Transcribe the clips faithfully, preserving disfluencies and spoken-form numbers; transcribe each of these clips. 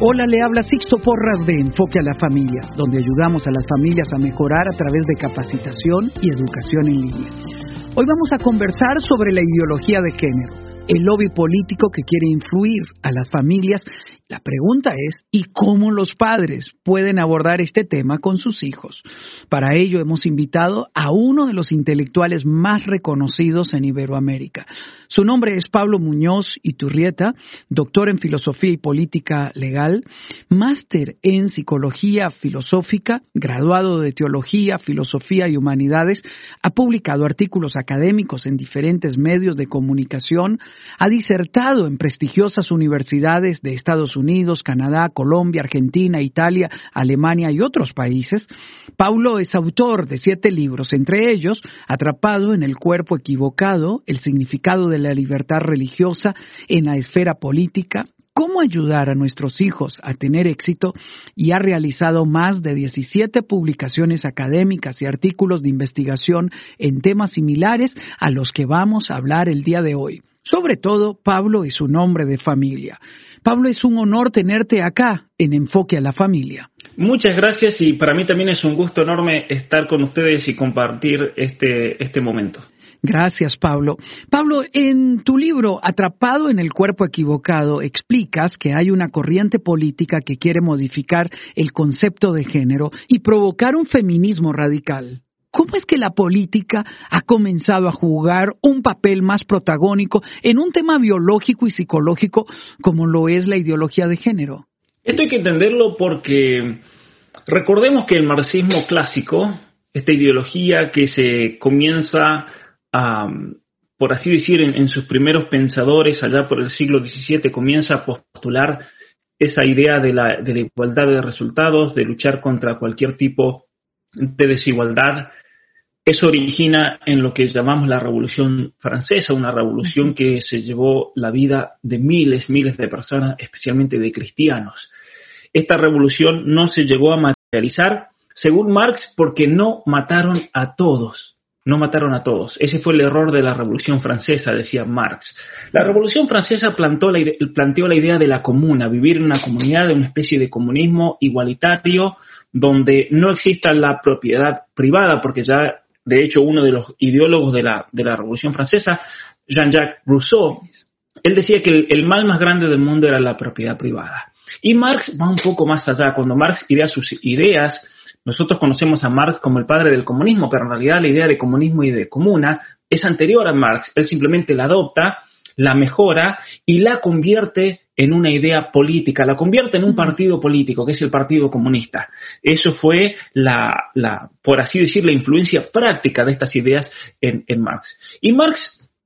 Hola, le habla Sixto Porras de Enfoque a la Familia, donde ayudamos a las familias a mejorar a través de capacitación y educación en línea. Hoy vamos a conversar sobre la ideología de género, el lobby político que quiere influir a las familias. La pregunta es, ¿y cómo los padres pueden abordar este tema con sus hijos? Para ello hemos invitado a uno de los intelectuales más reconocidos en Iberoamérica. Su nombre es Pablo Muñoz Iturrieta, doctor en Filosofía y Política Legal, máster en Psicología Filosófica, graduado de Teología, Filosofía y Humanidades, ha publicado artículos académicos en diferentes medios de comunicación, ha disertado en prestigiosas universidades de Estados Unidos, Canadá, Colombia, Argentina, Italia, Alemania y otros países. Paulo es autor de siete libros, entre ellos Atrapado en el cuerpo equivocado, El significado de la libertad religiosa en la esfera política, Cómo ayudar a nuestros hijos a tener éxito, y ha realizado más de diecisiete publicaciones académicas y artículos de investigación en temas similares a los que vamos a hablar el día de hoy. Sobre todo, Pablo es un hombre de familia. Pablo, es un honor tenerte acá en Enfoque a la Familia. Muchas gracias, y para mí también es un gusto enorme estar con ustedes y compartir este, este momento. Gracias, Pablo. Pablo, en tu libro Atrapado en el cuerpo equivocado, explicas que hay una corriente política que quiere modificar el concepto de género y provocar un feminismo radical. ¿Cómo es que la política ha comenzado a jugar un papel más protagónico en un tema biológico y psicológico como lo es la ideología de género? Esto hay que entenderlo porque recordemos que el marxismo clásico, esta ideología que se comienza a, por así decir, en, en sus primeros pensadores allá por el siglo diecisiete, comienza a postular esa idea de la, de la igualdad de resultados, de luchar contra cualquier tipo de desigualdad. Eso origina en lo que llamamos la Revolución Francesa, una revolución que se llevó la vida de miles, miles de personas, especialmente de cristianos. Esta revolución no se llegó a materializar, según Marx, porque no mataron a todos. No mataron a todos. Ese fue el error de la Revolución Francesa, decía Marx. La Revolución Francesa plantó la, planteó la idea de la comuna, vivir en una comunidad, de una especie de comunismo igualitario, donde no exista la propiedad privada, porque ya, de hecho, uno de los ideólogos de la, de la Revolución Francesa, Jean-Jacques Rousseau, él decía que el, el mal más grande del mundo era la propiedad privada. Y Marx va un poco más allá. Cuando Marx idea sus ideas, nosotros conocemos a Marx como el padre del comunismo, pero en realidad la idea de comunismo y de comuna es anterior a Marx. Él simplemente la adopta, la mejora y la convierte en una idea política, la convierte en un partido político, que es el Partido Comunista. Eso fue, la, la, por así decir, la influencia práctica de estas ideas en, en Marx. Y Marx,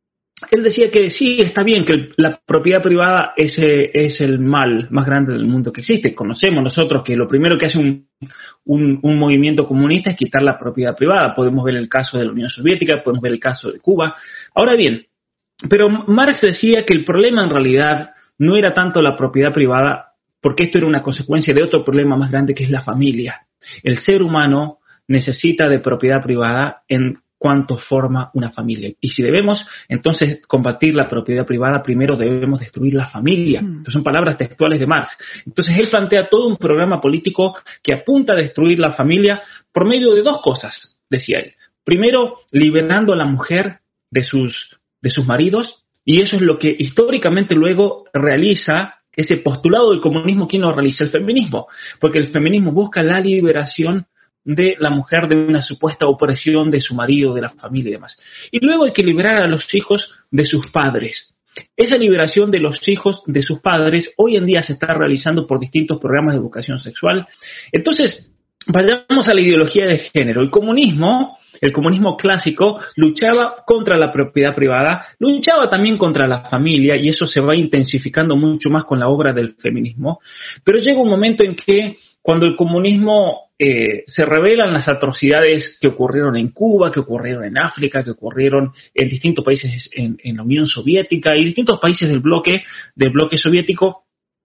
él decía que sí, está bien, que la propiedad privada es, es el mal más grande del mundo que existe. Conocemos nosotros que lo primero que hace un, un, un movimiento comunista es quitar la propiedad privada. Podemos ver el caso de la Unión Soviética, podemos ver el caso de Cuba. Ahora bien, pero Marx decía que el problema en realidad no era tanto la propiedad privada, porque esto era una consecuencia de otro problema más grande, que es la familia. El ser humano necesita de propiedad privada en cuanto forma una familia. Y si debemos entonces combatir la propiedad privada, primero debemos destruir la familia. Estas son palabras textuales de Marx. Entonces él plantea todo un programa político que apunta a destruir la familia por medio de dos cosas, decía él. Primero, liberando a la mujer de sus, de sus maridos, y eso es lo que históricamente luego realiza ese postulado del comunismo. ¿Quién lo realiza? El feminismo, porque el feminismo busca la liberación de la mujer de una supuesta opresión de su marido, de la familia y demás. Y luego hay que liberar a los hijos de sus padres. Esa liberación de los hijos de sus padres hoy en día se está realizando por distintos programas de educación sexual. Entonces, vayamos a la ideología de género. El comunismo, el comunismo clásico, luchaba contra la propiedad privada, luchaba también contra la familia, y eso se va intensificando mucho más con la obra del feminismo. Pero llega un momento en que, cuando el comunismo eh, se revelan las atrocidades que ocurrieron en Cuba, que ocurrieron en África, que ocurrieron en distintos países en, en la Unión Soviética y distintos países del bloque, del bloque soviético,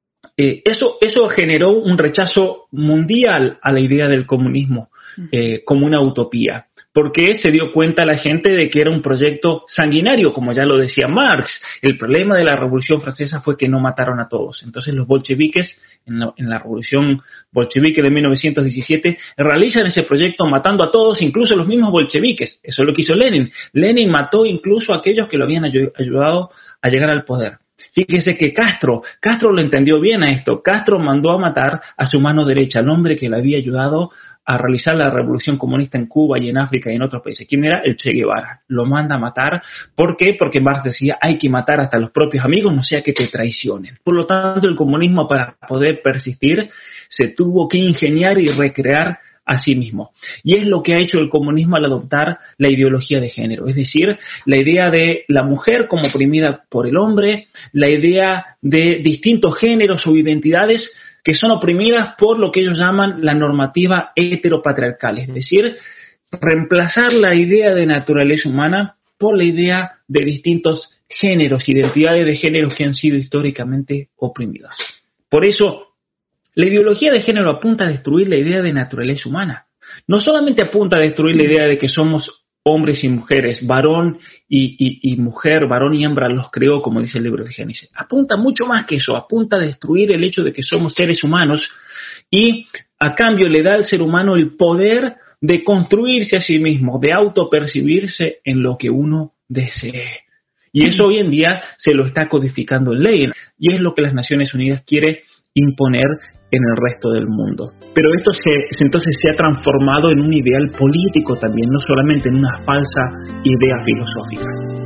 eh, eso, eso generó un rechazo mundial a la idea del comunismo eh, como una utopía. porque se dio cuenta la gente de que era un proyecto sanguinario, como ya lo decía Marx. El problema de la Revolución Francesa fue que no mataron a todos. Entonces los bolcheviques, en la, en la Revolución Bolchevique de mil novecientos diecisiete, realizan ese proyecto matando a todos, incluso los mismos bolcheviques. Eso es lo que hizo Lenin. Lenin mató incluso a aquellos que lo habían ayudado a llegar al poder. Fíjese que Castro, Castro lo entendió bien a esto. Castro mandó a matar a su mano derecha, al hombre que le había ayudado a realizar la revolución comunista en Cuba y en África y en otros países. ¿Quién era? El Che Guevara. Lo manda a matar. ¿Por qué? Porque Marx decía, hay que matar hasta los propios amigos, no sea que te traicionen. Por lo tanto, el comunismo, para poder persistir, se tuvo que ingeniar y recrear a sí mismo. Y es lo que ha hecho el comunismo al adoptar la ideología de género, es decir, la idea de la mujer como oprimida por el hombre, la idea de distintos géneros o identidades que son oprimidas por lo que ellos llaman la normativa heteropatriarcal, es decir, reemplazar la idea de naturaleza humana por la idea de distintos géneros, identidades de géneros que han sido históricamente oprimidas. Por eso, la ideología de género apunta a destruir la idea de naturaleza humana. No solamente apunta a destruir la idea de que somos hombres y mujeres, varón y, y, y mujer, varón y hembra los creó, como dice el libro de Génesis. Apunta mucho más que eso, apunta a destruir el hecho de que somos seres humanos y a cambio le da al ser humano el poder de construirse a sí mismo, de autopercibirse en lo que uno desee. Y eso hoy en día se lo está codificando en ley y es lo que las Naciones Unidas quiere imponer en el resto del mundo. Pero esto se, entonces se ha transformado en un ideal político también, no solamente en una falsa idea filosófica.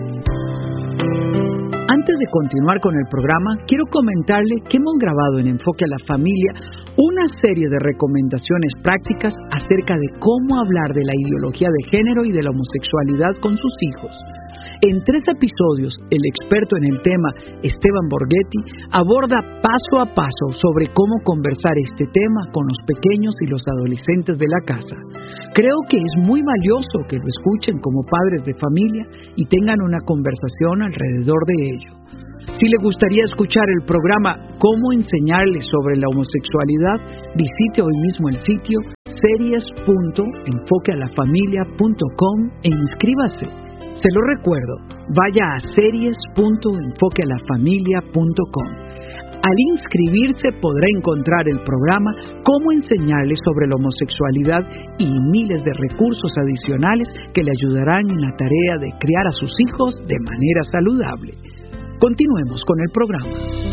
Antes de continuar con el programa, quiero comentarle que hemos grabado en Enfoque a la Familia una serie de recomendaciones prácticas acerca de cómo hablar de la ideología de género y de la homosexualidad con sus hijos. En tres episodios, el experto en el tema, Esteban Borghetti, aborda paso a paso sobre cómo conversar este tema con los pequeños y los adolescentes de la casa. Creo que es muy valioso que lo escuchen como padres de familia y tengan una conversación alrededor de ello. Si le gustaría escuchar el programa Cómo enseñarles sobre la homosexualidad, visite hoy mismo el sitio series punto enfoque a la familia punto com e inscríbase. Se lo recuerdo, vaya a series punto enfoque a la familia punto com. Al inscribirse podrá encontrar el programa Cómo enseñarles sobre la homosexualidad y miles de recursos adicionales que le ayudarán en la tarea de criar a sus hijos de manera saludable. Continuemos con el programa.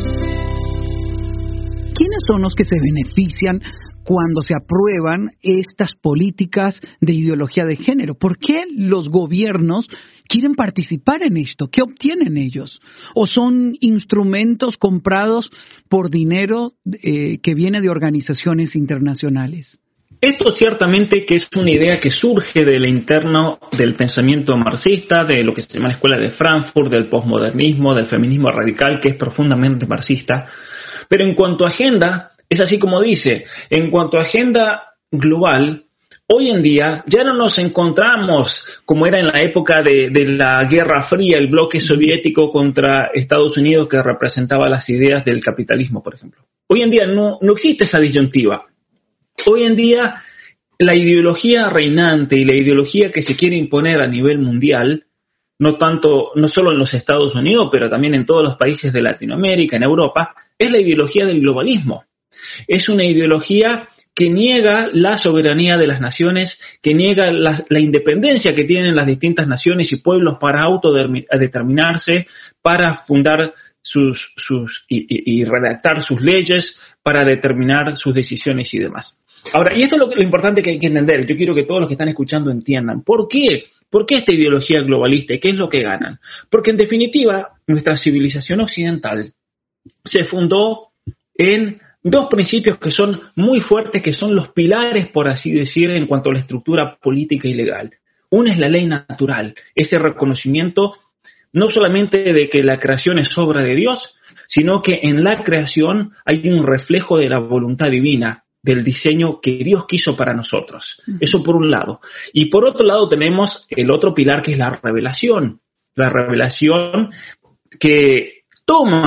¿Quiénes son los que se benefician cuando se aprueban estas políticas de ideología de género? ¿Por qué los gobiernos quieren participar en esto? ¿Qué obtienen ellos? ¿O son instrumentos comprados por dinero eh, que viene de organizaciones internacionales? Esto ciertamente que es una idea que surge del interno del pensamiento marxista, de lo que se llama la Escuela de Frankfurt, del posmodernismo, del feminismo radical, que es profundamente marxista. Pero en cuanto a agenda, es así como dice, en cuanto a agenda global, hoy en día ya no nos encontramos como era en la época de, de la Guerra Fría, el bloque soviético contra Estados Unidos que representaba las ideas del capitalismo, por ejemplo. Hoy en día no, no existe esa disyuntiva. Hoy en día la ideología reinante y la ideología que se quiere imponer a nivel mundial, no tanto, no solo en los Estados Unidos, pero también en todos los países de Latinoamérica, en Europa, es la ideología del globalismo. Es una ideología que niega la soberanía de las naciones, que niega la, la independencia que tienen las distintas naciones y pueblos para autodeterminarse, para fundar sus, sus y, y, y redactar sus leyes, para determinar sus decisiones y demás. Ahora, y esto es lo, lo importante que hay que entender. Yo quiero que todos los que están escuchando entiendan. ¿Por qué? ¿Por qué esta ideología globalista? ¿Y qué es lo que ganan? Porque en definitiva, nuestra civilización occidental se fundó en dos principios que son muy fuertes, que son los pilares, por así decir, en cuanto a la estructura política y legal. Una es la ley natural, ese reconocimiento no solamente de que la creación es obra de Dios, sino que en la creación hay un reflejo de la voluntad divina, del diseño que Dios quiso para nosotros. Eso por un lado. Y por otro lado tenemos el otro pilar que es la revelación. La revelación que toma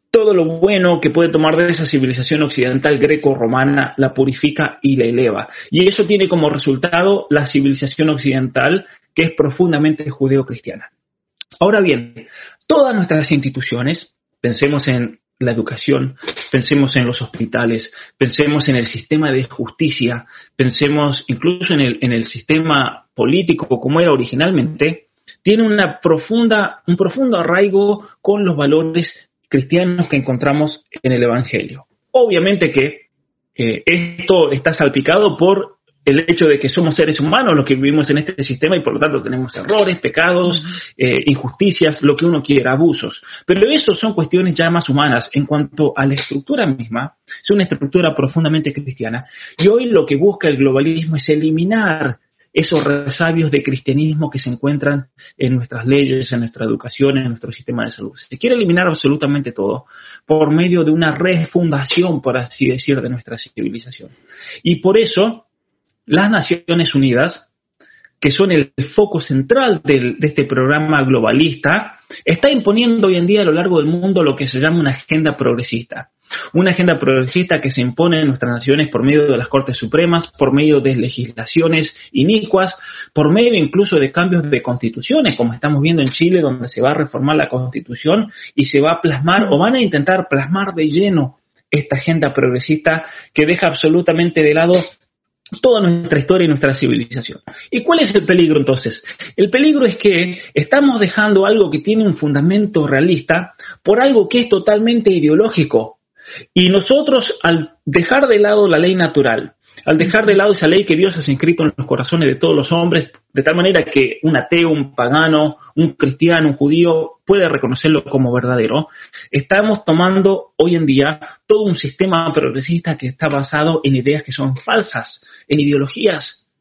todo lo bueno que puede tomar de esa civilización occidental greco-romana, la purifica y la eleva. Y eso tiene como resultado la civilización occidental, que es profundamente judeo-cristiana. Ahora bien, todas nuestras instituciones, pensemos en la educación, pensemos en los hospitales, pensemos en el sistema de justicia, pensemos incluso en el, en el sistema político como era originalmente, tiene una profunda, un profundo arraigo con los valores cristianos que encontramos en el Evangelio. Obviamente que eh, esto está salpicado por el hecho de que somos seres humanos los que vivimos en este sistema y por lo tanto tenemos errores, pecados, eh, injusticias, lo que uno quiera, abusos. Pero eso son cuestiones ya más humanas. En cuanto a la estructura misma, es una estructura profundamente cristiana. Y hoy lo que busca el globalismo es eliminar esos resabios de cristianismo que se encuentran en nuestras leyes, en nuestra educación, en nuestro sistema de salud. Se quiere eliminar absolutamente todo por medio de una refundación, por así decir, de nuestra civilización. Y por eso las Naciones Unidas, que son el foco central del, de este programa globalista, está imponiendo hoy en día a lo largo del mundo lo que se llama una agenda progresista. Una agenda progresista que se impone en nuestras naciones por medio de las Cortes Supremas, por medio de legislaciones inicuas, por medio incluso de cambios de constituciones, como estamos viendo en Chile, donde se va a reformar la Constitución y se va a plasmar, o van a intentar plasmar de lleno esta agenda progresista que deja absolutamente de lado toda nuestra historia y nuestra civilización. ¿Y cuál es el peligro entonces? El peligro es que estamos dejando algo que tiene un fundamento realista por algo que es totalmente ideológico. Y nosotros, al dejar de lado la ley natural, al dejar de lado esa ley que Dios ha inscrito en los corazones de todos los hombres, de tal manera que un ateo, un pagano, un cristiano, un judío puede reconocerlo como verdadero, estamos tomando hoy en día todo un sistema progresista que está basado en ideas que son falsas, en ideologías.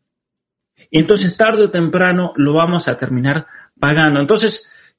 Y entonces tarde o temprano lo vamos a terminar pagando. Entonces,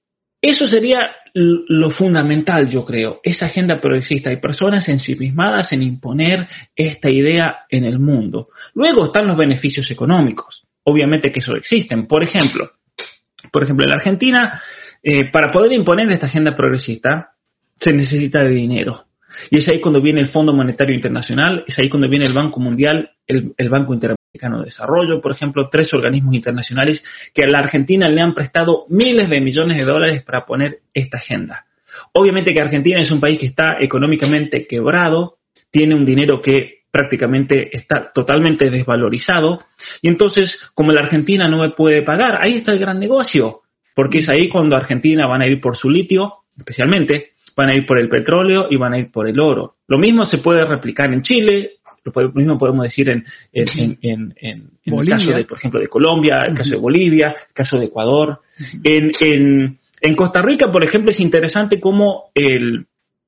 eso sería lo fundamental, yo creo, esa agenda progresista. Hay personas ensimismadas en imponer esta idea en el mundo. Luego están los beneficios económicos. Obviamente que eso existen. Por ejemplo, por ejemplo, en la Argentina, eh, para poder imponer esta agenda progresista, se necesita de dinero. Y es ahí cuando viene el Fondo Monetario Internacional, es ahí cuando viene el Banco Mundial, el, el Banco Interamericano de Desarrollo, por ejemplo, tres organismos internacionales que a la Argentina le han prestado miles de millones de dólares para poner esta agenda. Obviamente que Argentina es un país que está económicamente quebrado, tiene un dinero que prácticamente está totalmente desvalorizado, y entonces, como la Argentina no me puede pagar, ahí está el gran negocio, porque es ahí cuando Argentina van a ir por su litio, especialmente, van a ir por el petróleo y van a ir por el oro. Lo mismo se puede replicar en Chile, lo mismo podemos decir en, en, en, en, en, en el caso de, por ejemplo, de Colombia, el caso de Bolivia, el caso de Ecuador. En, en, en Costa Rica, por ejemplo, es interesante cómo el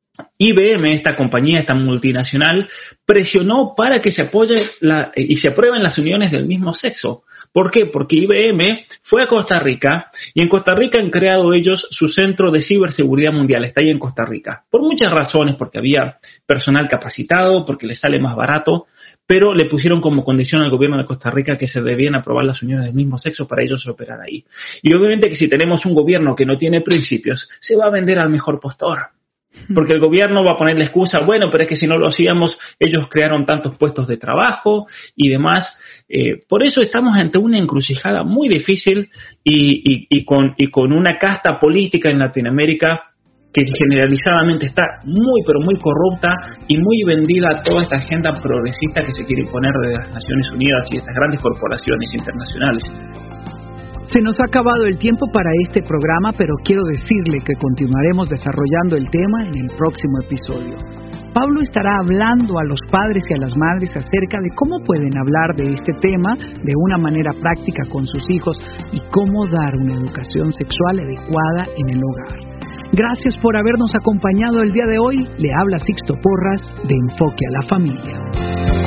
I B M, esta compañía, esta multinacional, presionó para que se apoye la, y se aprueben las uniones del mismo sexo. ¿Por qué? Porque I B M fue a Costa Rica y en Costa Rica han creado ellos su centro de ciberseguridad mundial, está ahí en Costa Rica. Por muchas razones, porque había personal capacitado, porque les sale más barato, pero le pusieron como condición al gobierno de Costa Rica que se debían aprobar las uniones del mismo sexo para ellos operar ahí. Y obviamente que si tenemos un gobierno que no tiene principios, se va a vender al mejor postor. Porque el gobierno va a poner la excusa, bueno, pero es que si no lo hacíamos, ellos crearon tantos puestos de trabajo y demás. Eh, por eso estamos ante una encrucijada muy difícil y, y, y, con, y con una casta política en Latinoamérica que generalizadamente está muy, pero muy corrupta y muy vendida a toda esta agenda progresista que se quiere imponer de las Naciones Unidas y de estas grandes corporaciones internacionales. Se nos ha acabado el tiempo para este programa, pero quiero decirle que continuaremos desarrollando el tema en el próximo episodio. Pablo estará hablando a los padres y a las madres acerca de cómo pueden hablar de este tema de una manera práctica con sus hijos y cómo dar una educación sexual adecuada en el hogar. Gracias por habernos acompañado el día de hoy. Le habla Sixto Porras de Enfoque a la Familia.